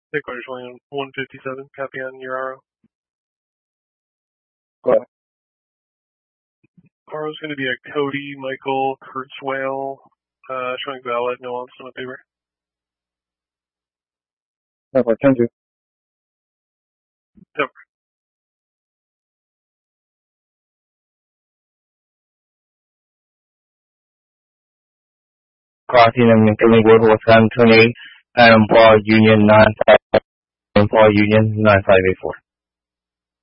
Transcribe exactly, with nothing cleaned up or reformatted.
Headquarters William one fifty-seven, copy on Uraro. Go ahead. Uraro's going to be a Cody, Michael, Kurzweil, uh, showing valid, no on the paper. Number ten two. Yep. Crossing and Lincoln Wisconsin twenty-eight, Adam Paul Union nine five, Paul Union nine five eight four.